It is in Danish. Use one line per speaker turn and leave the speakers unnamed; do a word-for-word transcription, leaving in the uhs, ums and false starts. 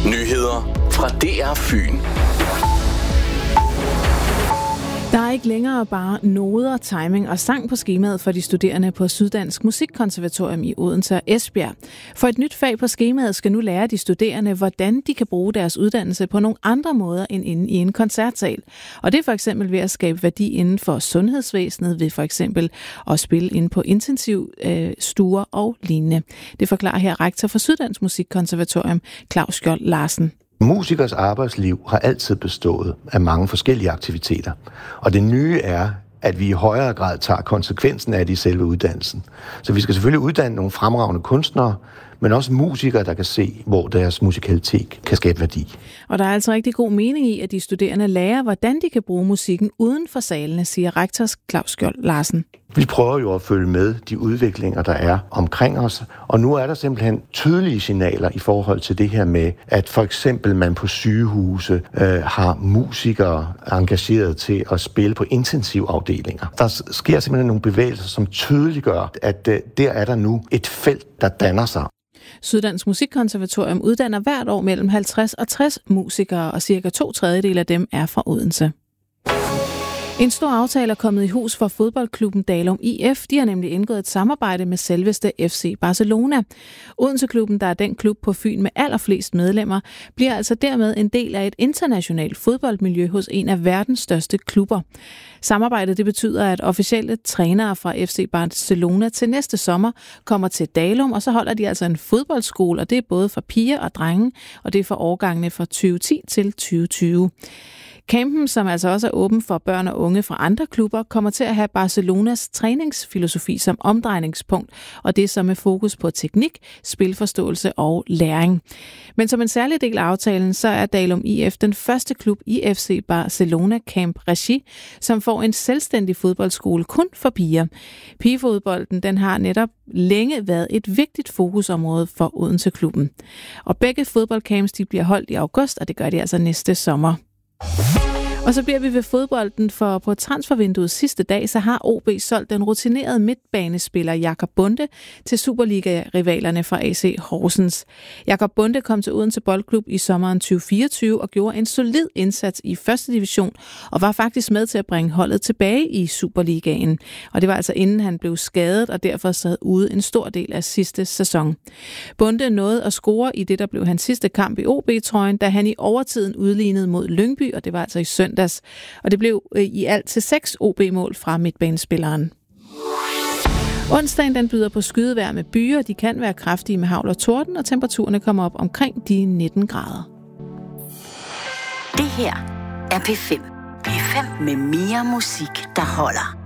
Nyheder fra D R Fyn.
Der er ikke længere bare noder, timing og sang på skemaet for de studerende på Syddansk Musikkonservatorium i Odense og Esbjerg. For et nyt fag på skemaet skal nu lære de studerende, hvordan de kan bruge deres uddannelse på nogle andre måder end inde i en koncertsal. Og det er for eksempel ved at skabe værdi inden for sundhedsvæsenet, ved for eksempel at spille inde på intensivstuer og lignende. Det forklarer her rektor for Syddansk Musikkonservatorium, Claus Skjold Larsen.
Musikers arbejdsliv har altid bestået af mange forskellige aktiviteter, og det nye er, at vi i højere grad tager konsekvensen af det i selve uddannelsen. Så vi skal selvfølgelig uddanne nogle fremragende kunstnere, men også musikere, der kan se, hvor deres musikalitet kan skabe værdi.
Og der er altså rigtig god mening i, at de studerende lærer, hvordan de kan bruge musikken uden for salene, siger rektor Claus Skjold Larsen.
Vi prøver jo at følge med de udviklinger, der er omkring os, og nu er der simpelthen tydelige signaler i forhold til det her med, at for eksempel man på sygehuse øh, har musikere engageret til at spille på intensivafdelinger. Der sker simpelthen nogle bevægelser, som tydeliggør, at øh, der er der nu et felt, der danner sig.
Syddansk Musikkonservatorium uddanner hvert år mellem halvtreds og tres musikere, og cirka to tredjedel af dem er fra Odense. En stor aftale er kommet i hus for fodboldklubben Dalum I F. De har nemlig indgået et samarbejde med selveste F C Barcelona. Odense-klubben, der er den klub på Fyn med allerflest medlemmer, bliver altså dermed en del af et internationalt fodboldmiljø hos en af verdens største klubber. Samarbejdet det betyder, at officielle trænere fra F C Barcelona til næste sommer kommer til Dalum, og så holder de altså en fodboldskole, og det er både for piger og drenge, og det er for årgangene fra tyve ti til tyve tyve. Campen, som altså også er åben for børn og unge fra andre klubber, kommer til at have Barcelonas træningsfilosofi som omdrejningspunkt, og det er så med fokus på teknik, spilforståelse og læring. Men som en særlig del af aftalen, så er Dalum I F den første klub i F C Barcelona Camp Regi, som får en selvstændig fodboldskole kun for piger. Pigefodbolden, den har netop længe været et vigtigt fokusområde for Odense-klubben. Og begge fodboldcamps, de bliver holdt i august, og det gør de altså næste sommer. Og så bliver vi ved fodbolden, for på transfervinduets sidste dag, så har O B solgt den rutinerede midtbanespiller Jakob Bonde til Superliga-rivalerne fra A C Horsens. Jakob Bonde kom til Odense Boldklub i sommeren tyve fireogtyve og gjorde en solid indsats i første division og var faktisk med til at bringe holdet tilbage i Superligaen. Og det var altså inden han blev skadet og derfor sad ude en stor del af sidste sæson. Bonde nåede at score i det, der blev hans sidste kamp i O B-trøjen, da han i overtiden udlignede mod Lyngby, og det var altså i søndag. Og det blev i alt til seks O B-mål fra midtbanespilleren. Onsdagen den byder på skydevejr med byer. De kan være kraftige med hagl og torden, og temperaturerne kommer op omkring de nitten grader.
Det her er P fem. P fem med mere musik, der holder.